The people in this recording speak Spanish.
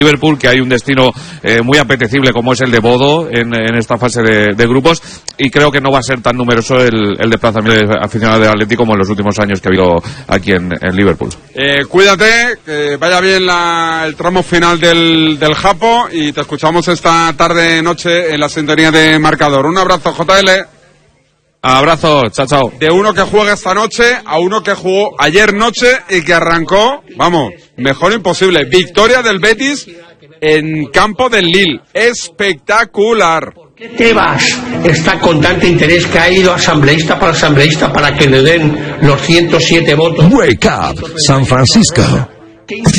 Liverpool, que hay un destino muy apetecible como es el de Bodo en esta fase de grupos, y creo que no va a ser tan numeroso el desplazamiento de aficionados del Atlético como en los últimos años que ha habido aquí en Liverpool. Cuídate, que vaya bien el tramo final del Japo, y te escuchamos esta tarde-noche en la sintonía de Marcador. Un abrazo, JL. Abrazo, chao, chao. De uno que juega esta noche a uno que jugó ayer noche y que arrancó, vamos, mejor imposible. Victoria del Betis en campo del Lille. Espectacular. ¿Qué Tebas está con tanto interés que ha ido asambleísta para que le den los 107 votos? Wake up, San Francisco.